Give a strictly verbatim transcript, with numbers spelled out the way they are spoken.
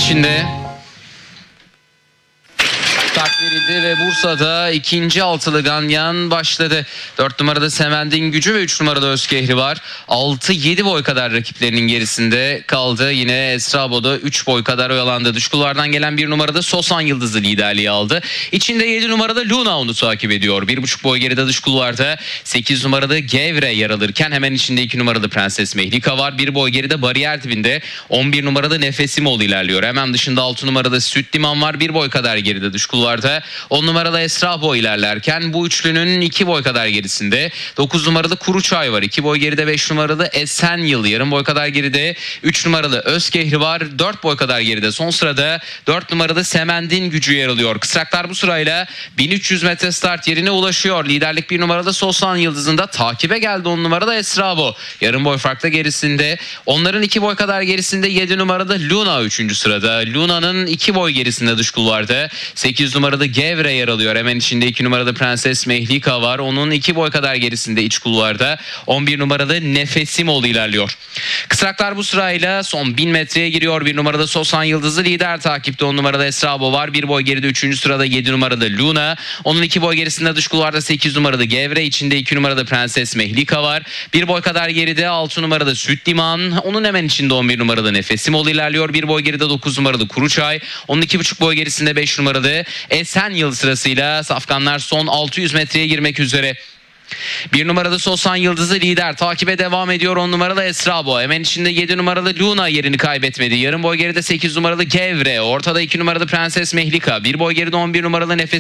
içinde. Start verildi ve Bursa'da ikinci altılı ganyan başladı. dört numarada Semend'in gücü ve üç numarada Özkehri var. altı yedi boy kadar rakiplerinin gerisinde kaldı. Yine Esrabo'da üç boy kadar oyalandı. Dış kulvardan gelen bir numarada Sosan Yıldızı liderliği aldı. İçinde yedi numarada Luna onu takip ediyor. bir buçuk boy geride dış kulvarda sekiz numarada Gevre yer alırken hemen içinde iki numarada Prenses Mehlika var. bir boy geride bariyer dibinde on bir numarada Nefesimoğlu ilerliyor. Hemen dışında altı numarada Süt Liman var. bir boy kadar geride dış kulvarda. on numarada Esrabo ilerlerken bu üçlünün iki boy kadar gerisinde dokuz numarada Kuruçay var. iki boy geride beş numarada Esenyıl, yarım boy kadar geride üç numaralı Özkehri var. dört boy kadar geride son sırada dört numarada Semend'in gücü yer alıyor. Kısraklar bu sırayla bin üç yüz metre start yerine ulaşıyor. Liderlik bir numarada Sosan Yıldızı'nda, takibe geldi on numarada Esrabo. Yarım boy farkla gerisinde. Onların iki boy kadar gerisinde yedi numarada Luna üçüncü sırada. Luna'nın iki boy gerisinde dış kulvarda sekiz numarada Gevre yer alıyor. Hemen içinde iki numarada Prenses Mehlika var. Onun iki boy kadar gerisinde iç kulvarda on bir numarada Nefesimoğlu ilerliyor. Kısraklar bu sırayla son bin metreye giriyor. bir numarada Sosan Yıldızı lider, takipte on numarada Esrabo var. bir boy geride üçüncü sırada yedi numarada Luna. Onun iki boy gerisinde dış kulvarda sekiz numarada Gevre. İçinde iki numarada Prenses Mehlika var. bir boy kadar geride altı numarada Süt Liman. Onun hemen içinde on bir numarada Nefesimoğlu ilerliyor. bir boy geride dokuz numarada Kuruçay. Onun iki buçuk boy gerisinde beş numarada Esenyıl sırasıyla safkanlar son altı yüz metreye girmek üzere. bir numarada Sosan Yıldızı lider, takibe devam ediyor on numaralı Esrabo. Hemen içinde yedi numaralı Luna yerini kaybetmedi. Yarım boy geride sekiz numaralı Gevre. Ortada iki numaralı Prenses Mehlika. bir boy geride on bir numaralı Nefes